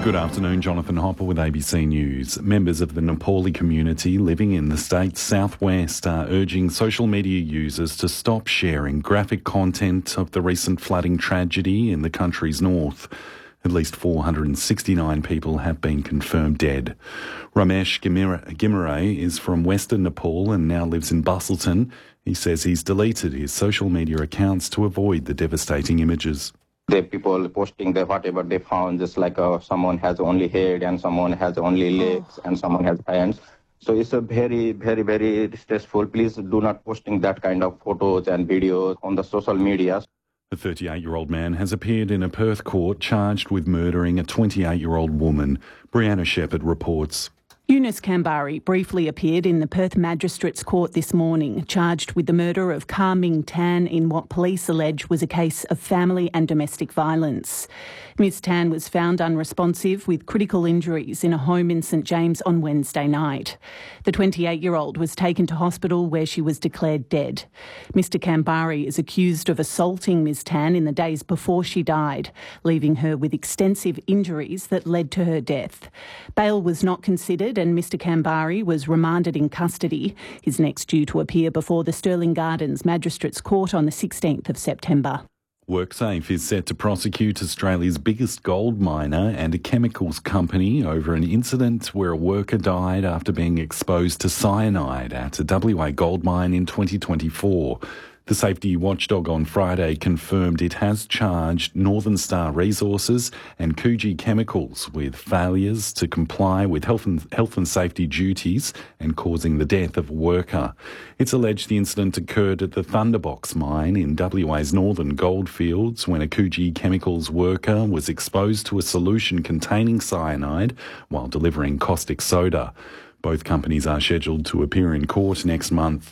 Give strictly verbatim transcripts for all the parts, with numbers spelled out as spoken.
Good afternoon, Jonathan Hopper with A B C News. Members of the Nepali community living in the state's southwest are urging social media users to stop sharing graphic content of the recent flooding tragedy in the country's north. At least four hundred sixty-nine people have been confirmed dead. Ramesh Gimare is from Western Nepal and now lives in Busselton. He says he's deleted his social media accounts to avoid the devastating images. The people posting the whatever they found, just like uh, someone has only head and someone has only legs oh. and someone has hands. So it's a very, very, very stressful. Please do not posting that kind of photos and videos on the social media. A thirty-eight-year-old man has appeared in a Perth court charged with murdering a twenty-eight-year-old woman. Brianna Shepherd reports. Eunice Kambari briefly appeared in the Perth Magistrates Court this morning, charged with the murder of Kar Ming Tan in what police allege was a case of family and domestic violence. Miss Tan was found unresponsive with critical injuries in a home in St James on Wednesday night. The twenty-eight-year-old was taken to hospital where she was declared dead. Mister Kambari is accused of assaulting Miss Tan in the days before she died, leaving her with extensive injuries that led to her death. Bail was not considered and Mister Kambari was remanded in custody. He's next due to appear before the Stirling Gardens Magistrates Court on the sixteenth of September. WorkSafe is set to prosecute Australia's biggest gold miner and a chemicals company over an incident where a worker died after being exposed to cyanide at a W A gold mine in twenty twenty-four. The safety watchdog on Friday confirmed it has charged Northern Star Resources and Coogee Chemicals with failures to comply with health and, health and safety duties and causing the death of a worker. It's alleged the incident occurred at the Thunderbox mine in W A's northern goldfields when a Coogee Chemicals worker was exposed to a solution containing cyanide while delivering caustic soda. Both companies are scheduled to appear in court next month.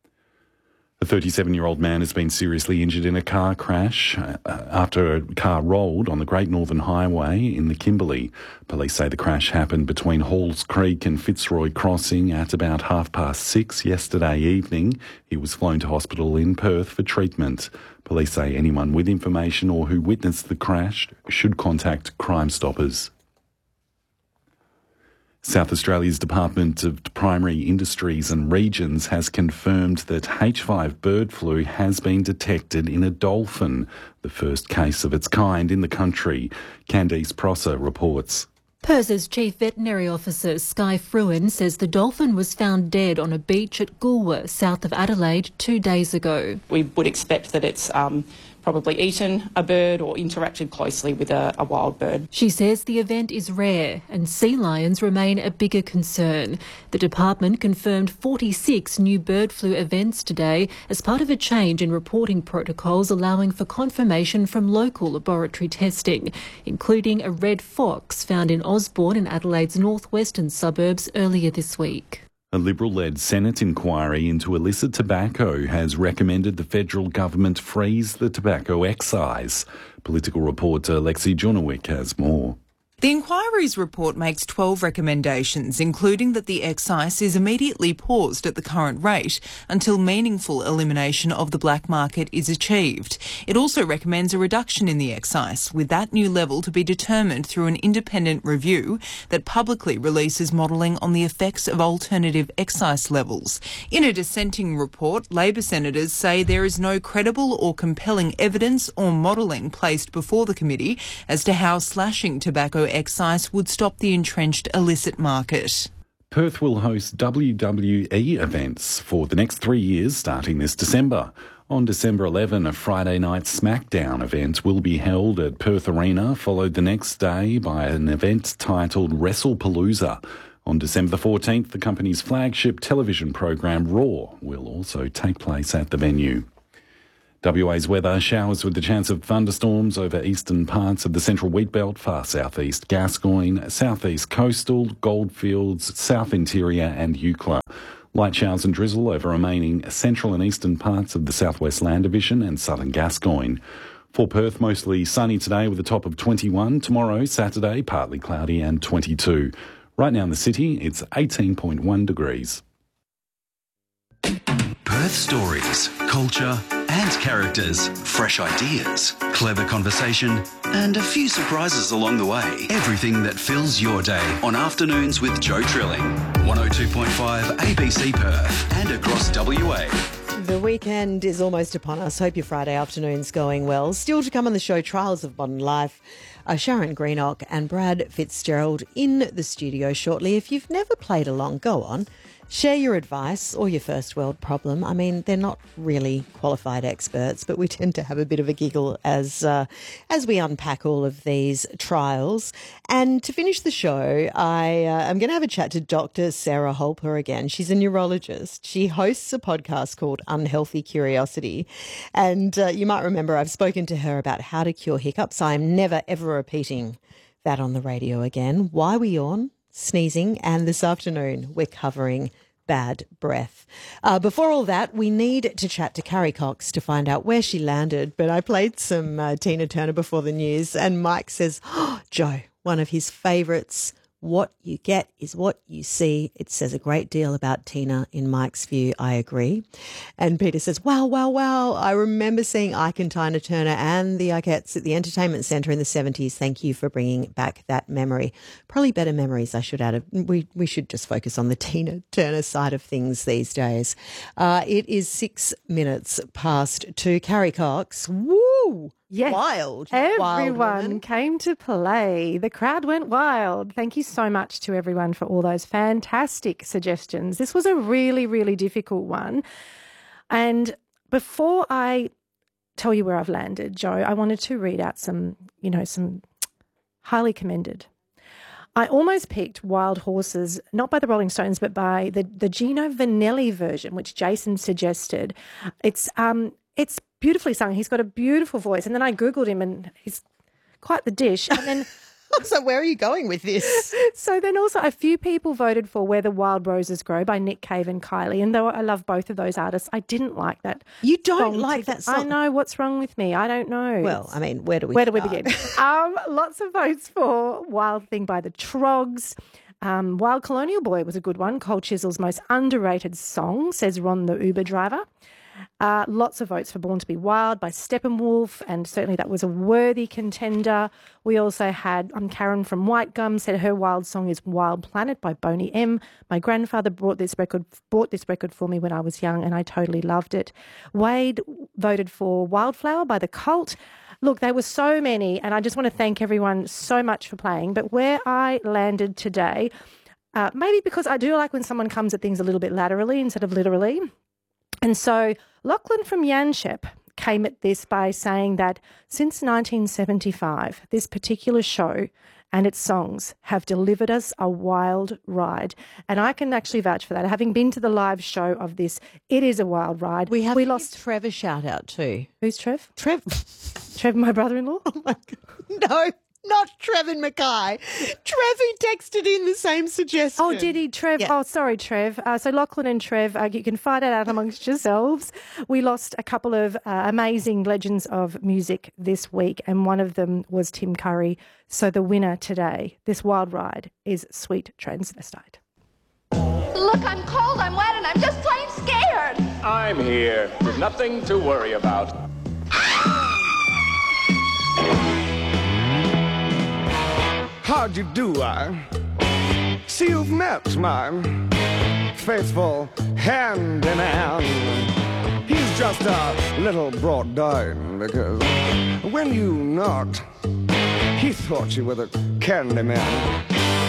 A thirty-seven-year-old man has been seriously injured in a car crash after a car rolled on the Great Northern Highway in the Kimberley. Police say the crash happened between Halls Creek and Fitzroy Crossing at about half past six yesterday evening. He was flown to hospital in Perth for treatment. Police say anyone with information or who witnessed the crash should contact Crime Stoppers. South Australia's Department of Primary Industries and Regions has confirmed that H five bird flu has been detected in a dolphin, the first case of its kind in the country. Candice Prosser reports. P I R S's Chief Veterinary Officer Sky Fruin says the dolphin was found dead on a beach at Goolwa, south of Adelaide, two days ago. We would expect that it's um, probably eaten a bird or interacted closely with a, a wild bird. She says the event is rare and sea lions remain a bigger concern. The department confirmed forty-six new bird flu events today as part of a change in reporting protocols allowing for confirmation from local laboratory testing, including a red fox found in Osborne in Adelaide's northwestern suburbs earlier this week. A Liberal-led Senate inquiry into illicit tobacco has recommended the federal government freeze the tobacco excise. Political reporter Lexi Junowik has more. The inquiry's report makes twelve recommendations, including that the excise is immediately paused at the current rate until meaningful elimination of the black market is achieved. It also recommends a reduction in the excise, with that new level to be determined through an independent review that publicly releases modelling on the effects of alternative excise levels. In a dissenting report, Labor senators say there is no credible or compelling evidence or modelling placed before the committee as to how slashing tobacco excise would stop the entrenched illicit market. Perth will host W W E events for the next three years starting this December. On December eleventh, a Friday night SmackDown event will be held at Perth Arena, followed the next day by an event titled WrestlePalooza. On December the fourteenth, the company's flagship television program Raw will also take place at the venue. W A's weather: showers with the chance of thunderstorms over eastern parts of the central wheatbelt, far southeast Gascoyne, southeast coastal, Goldfields, south interior and Eucla. Light showers and drizzle over remaining central and eastern parts of the southwest Land Division and southern Gascoyne. For Perth, mostly sunny today with a top of twenty-one. Tomorrow, Saturday, partly cloudy and twenty-two. Right now in the city, it's eighteen point one degrees. Perth Stories, culture, and characters, fresh ideas, clever conversation, and a few surprises along the way. Everything that fills your day on Afternoons with Joe Trilling. one oh two point five A B C Perth and across W A. The weekend is almost upon us. Hope your Friday afternoon's going well. Still to come on the show, Trials of Modern Life. Uh, Sharon Greenock and Brad Fitzgerald in the studio shortly. If you've never played along, go on. Share your advice or your first world problem. I mean, they're not really qualified experts, but we tend to have a bit of a giggle as uh, as we unpack all of these trials. And to finish the show, I, uh, I'm going to have a chat to Doctor Sarah Holper again. She's a neurologist. She hosts a podcast called Unhealthy Curiosity. And uh, you might remember I've spoken to her about how to cure hiccups. I am never, ever repeating that on the radio again. Why we yawn? Sneezing, and this afternoon we're covering bad breath. Uh, before all that, we need to chat to Carrie Cox to find out where she landed, but I played some uh, Tina Turner before the news, and Mike says, oh, Joe, one of his favourites, what you get is what you see. It says a great deal about Tina in Mike's view. I agree. And Peter says, wow, wow, wow. I remember seeing Ike and Tina Turner and the Ikettes at the Entertainment Centre in the seventies. Thank you for bringing back that memory. Probably better memories, I should add. We, we should just focus on the Tina Turner side of things these days. Uh, it is six minutes past two. Carrie Cox. Woo! Yes, wild. Everyone wild came to play. The crowd went wild. Thank you so much to everyone for all those fantastic suggestions. This was a really, really difficult one. And before I tell you where I've landed, Joe, I wanted to read out some, you know, some highly commended. I almost picked Wild Horses, not by the Rolling Stones, but by the, the Gino Vanelli version, which Jason suggested. It's um, it's beautifully sung. He's got a beautiful voice. And then I Googled him and he's quite the dish. And then so where are you going with this? So then also a few people voted for Where the Wild Roses Grow by Nick Cave and Kylie. And though I love both of those artists, I didn't like that. You don't song like to, that song? I know. What's wrong with me? I don't know. Well, I mean, where do we Where start? do we begin? um, lots of votes for Wild Thing by the Trogs. Um, Wild Colonial Boy was a good one. Cold Chisel's most underrated song, says Ron the Uber driver. Uh, lots of votes for Born to be Wild by Steppenwolf, and certainly that was a worthy contender. We also had um, Karen from White Gum said her wild song is Wild Planet by Boney M. My grandfather brought this record, bought this record for me when I was young, and I totally loved it. Wade voted for Wildflower by The Cult. Look, there were so many, and I just want to thank everyone so much for playing. But where I landed today, uh, maybe because I do like when someone comes at things a little bit laterally instead of literally. And so Lachlan from Yanchep came at this by saying that since nineteen seventy-five, this particular show and its songs have delivered us a wild ride. And I can actually vouch for that. Having been to the live show of this, it is a wild ride. We have we lost Trev a shout out too. Who's Trev? Trev. Trev, my brother-in-law? Oh my God. No. Not Trevin Mackay. Trev who texted in the same suggestion. Oh, did he? Trev. Yeah. Oh, sorry, Trev. Uh, so Lachlan and Trev, uh, you can fight it out amongst yourselves. We lost a couple of uh, amazing legends of music this week, and one of them was Tim Curry. So the winner today, this wild ride, is Sweet Transvestite. Look, I'm cold, I'm wet, and I'm just plain scared. I'm here. There's nothing to worry about. How'd you do, I see you've met my faithful hand-in-hand. He's just a little brought down because when you knocked, he thought you were the candy man.